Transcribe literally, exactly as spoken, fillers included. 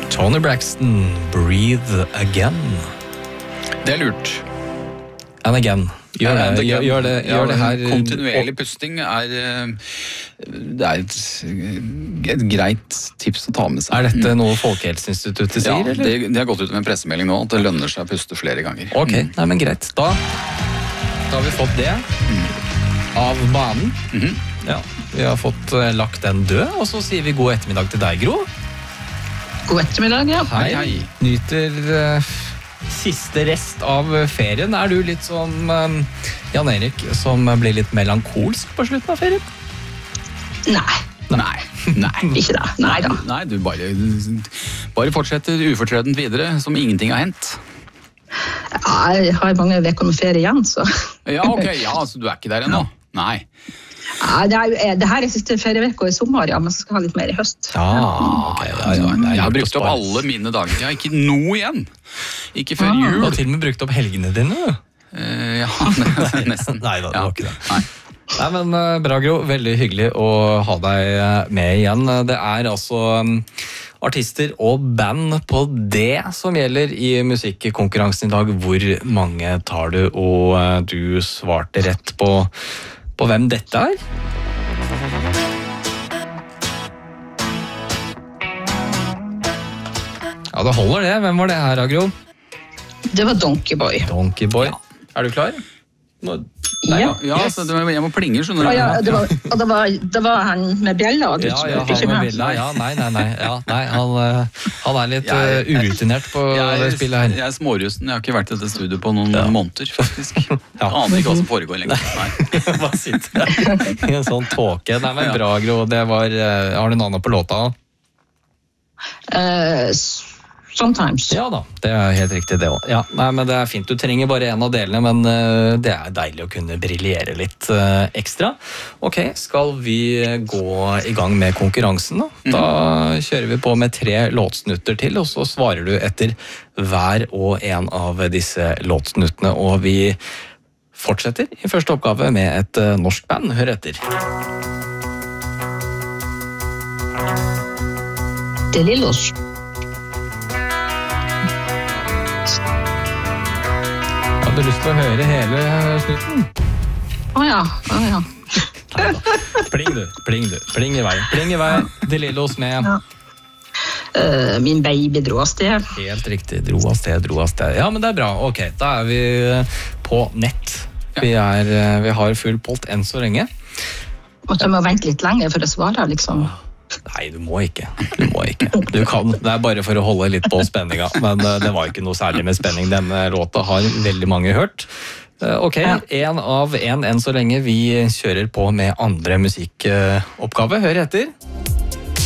Tony Braxton, Breathe Again. Det er lurt. And again. Gjør det, det, gjør, gjør det, gjør det her. Kontinuerlig pusting er, det er et, et greit tips å ta med seg. Er dette noe Folkehelseinstituttet sier? Ja, eller? det, det har gått ut med en pressemelding nå, at det lønner seg å puste flere ganger. Ok, nei, men greit. Da, da har vi fått det av banen. Mm-hmm. Ja, vi har fått uh, lagt den død, og så sier vi god ettermiddag til deg, Gro. God ettermiddag, ja. Hei, hei. Nyter uh, siste rest av ferien. Er du litt som um, Jan Erik, som blir litt melankolsk på slutten av ferien? Nei. Nei, nei. Ikke da. Nei da. Nei, du bare, bare fortsetter ufortrødent videre, som ingenting har hendt. Ja, jeg har mange veker med ferie igjen, så. Ja, ok, ja, altså, du er ikke der ennå. Nei. Ja, det, er, det her er siste ferieveka i sommer, ja, men så skal jeg ha litt mer i høst. Ja, ok. Ja, ja, Jeg har brukt opp alle mine dager. Jeg har ikke noe igjen. Ikke før Du jul. har til og med brukt opp helgene dine. Eh, ja, nesten. Nei da, det var ikke det. Nei. Nei, men uh, bra, Gro. Veldig hyggelig å ha deg uh, med igjen. Det er altså um, artister og band på det som gjelder i musikkonkurransen i dag. Hvor mange tar du? Og uh, du svarte rett på, på hvem dette er. Ja, det holder det. Hvem var det her, Gro? Det var Donkey Boy. Donkey Boy. Er du klar? Nå... Nei, Ja, ja. ja så det, jeg må plinge, skjønner Å, du. ja, det, var, og det, var, det var han med bjella, du Ja, spurte ja, ikke han med meg. billa. Ja, nei, nei, nei. Ja, nei han, uh, han er litt uh, Jeg- urutinert på det Jeg, spillet her. jeg er smårusten. Jeg har ikke vært i dette studioet på noen Ja. måneder, faktisk. Ja. Aner ikke hva som foregår lenger. Nei. Hva sitter der i en sånn tåke? Nei, men Ja. bra, Gro. Det var, uh, har du navnet på låta? Eh, sometimes. Ja da, det er helt riktig det også. Ja, nei, men det er fint. Du trenger bare en av delene, men uh, det er deilig å kunne briljere litt uh, ekstra. Ok, skal vi gå i gang med konkurransen da? Da kjører vi på med tre låtsnutter til, og så svarer du etter hver og en av disse låtsnuttene, og vi fortsetter i første oppgave med et uh, norsk band. Hør etter. Det er Lillos. Har du lyst til å høre hele snutten? Å ja, å ja. Pling du, pling du, pling i vei. Pling i vei, De Lillos med. Ja. Eh, min baby dro av sted. Helt riktig, dro av sted, dro av sted. Ja, men det er bra. Ok, da er vi på nett. Vi, er, vi har full pott enn så lenge. Måtte jeg må vente litt lenge for å svare, liksom. Nei, du må ikke. Du må ikke. Du kan. Det er bare for å holde litt på spenninga. Men uh, det var ikke noe særlig med spenning. Denne låta har veldig mange hørt. Uh, ok, en av en enn så lenge. Vi kjører på med andre musikkoppgave. Hør etter.